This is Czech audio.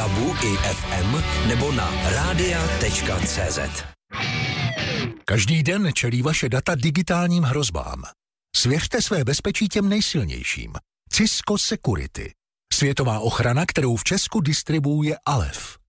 DABu i FM nebo na radia.cz. Každý den čelí vaše data digitálním hrozbám. Svěřte své bezpečí těm nejsilnějším. Cisco Security. Světová ochrana, kterou v Česku distribuuje Alef.